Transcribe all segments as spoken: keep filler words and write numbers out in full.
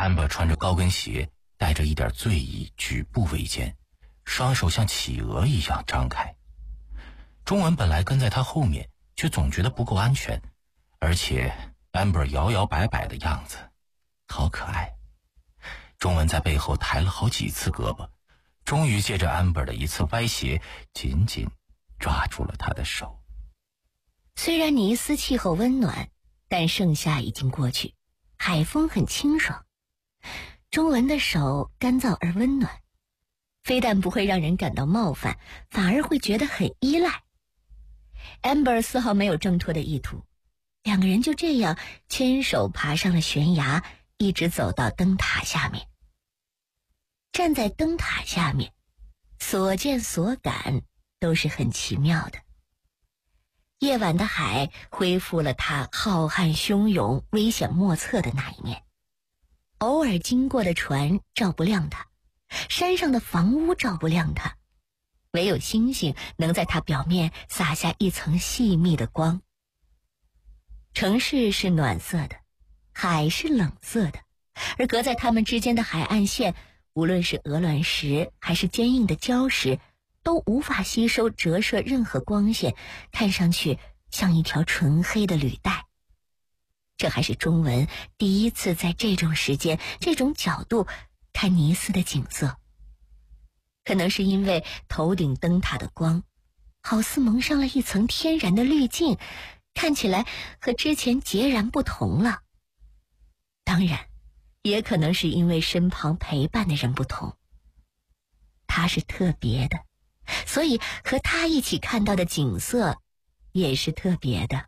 安柏穿着高跟鞋，带着一点醉意，举步维艰，双手像企鹅一样张开。钟文本来跟在他后面，却总觉得不够安全，而且安柏摇摇摆摆的样子好可爱。钟文在背后抬了好几次胳膊，终于借着安柏的一次歪斜，紧紧抓住了他的手。 虽然尼斯气候温暖，但盛夏已经过去，海风很清爽。钟文的手干燥而温暖，非但不会让人感到冒犯，反而会觉得很依赖。Amber 丝毫没有挣脱的意图，两个人就这样牵手爬上了悬崖，一直走到灯塔下面。站在灯塔下面，所见所感都是很奇妙的。夜晚的海恢复了它浩瀚汹涌、危险莫测的那一面。偶尔经过的船照不亮它，山上的房屋照不亮它，唯有星星能在它表面洒下一层细密的光。城市是暖色的，海是冷色的，而隔在它们之间的海岸线，无论是鹅卵石还是坚硬的礁石，都无法吸收折射任何光线，看上去像一条纯黑的履带。这还是钟文第一次在这种时间、这种角度看尼斯的景色。可能是因为头顶灯塔的光，好似蒙上了一层天然的滤镜，看起来和之前截然不同了。当然，也可能是因为身旁陪伴的人不同。他是特别的，所以和他一起看到的景色也是特别的。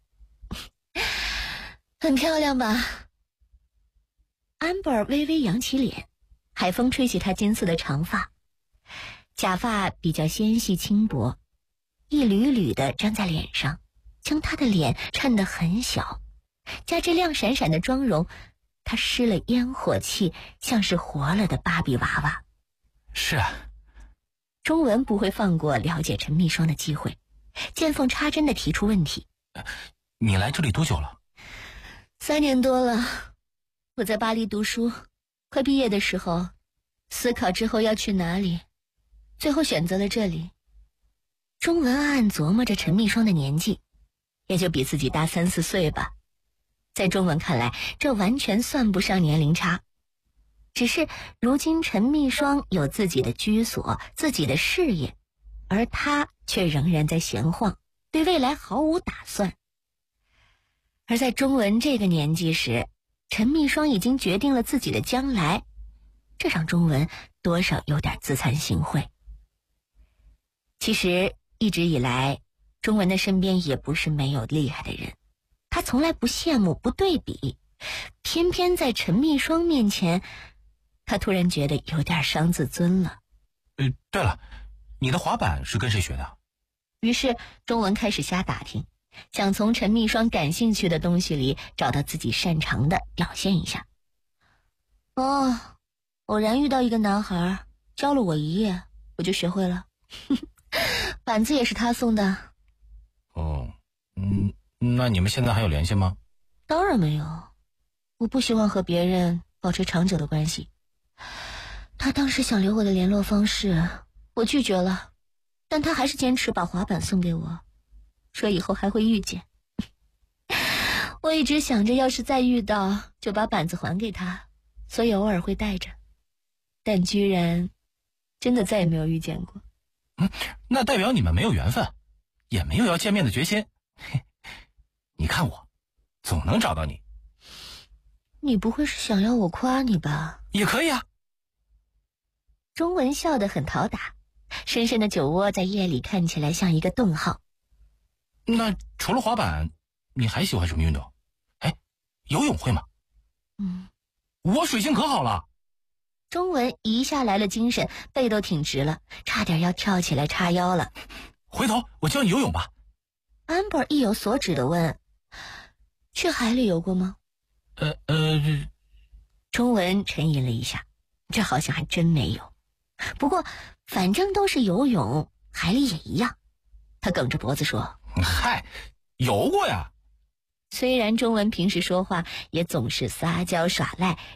很漂亮吧？安柏尔微微扬起脸，海风吹起她金色的长发，假发比较纤细轻薄，一缕缕的粘在脸上，将她的脸衬得很小，加之亮闪闪的妆容，她失了烟火气，像是活了的芭比娃娃。 是啊， 钟文不会放过了解陈秘霜的机会，见缝插针地提出问题。 你来这里多久了？ 三年多了。我在巴黎读书，快毕业的时候，思考之后要去哪里，最后选择了这里。钟文暗暗琢磨着陈秘霜的年纪，也就比自己大三四岁吧。在钟文看来，这完全算不上年龄差。只是如今陈秘霜有自己的居所，自己的事业，而他却仍然在闲晃，对未来毫无打算。而在钟文这个年纪时，陈秘霜已经决定了自己的将来，这让钟文多少有点自惭形秽。其实一直以来，钟文的身边也不是没有厉害的人，他从来不羡慕不对比，偏偏在陈秘霜面前，他突然觉得有点伤自尊了。 呃，对了，你的滑板是跟谁学的？ 于是钟文开始瞎打听，想从陈秘霜感兴趣的东西里找到自己擅长的，表现一下。哦，偶然遇到一个男孩，教了我一夜，我就学会了。板子也是他送的。 哦，嗯，那你们现在还有联系吗？ 当然没有，我不希望和别人保持长久的关系。他当时想留我的联络方式，我拒绝了，但他还是坚持把滑板送给我，说以后还会遇见。我一直想着要是再遇到就把板子还给他，所以偶尔会带着，但居然真的再也没有遇见过。 嗯，那代表你们没有缘分，也没有要见面的决心。你看我总能找到你。 你不会是想要我夸你吧？ 也可以啊。 钟文笑得很讨打，深深的酒窝在夜里看起来像一个顿号。 那除了滑板，你还喜欢什么运动？哎，游泳会吗？ 嗯， 我水性可好了。 钟文一下来了精神，背都挺直了，差点要跳起来叉腰了。 回头我教你游泳吧。 安柏意有所指地问：去海里游过吗？ 呃呃， 钟文沉吟了一下，这好像还真没有。不过反正都是游泳，海里也一样。他梗着脖子说： 嗨，游过呀。 虽然钟文平时说话也总是撒娇耍赖，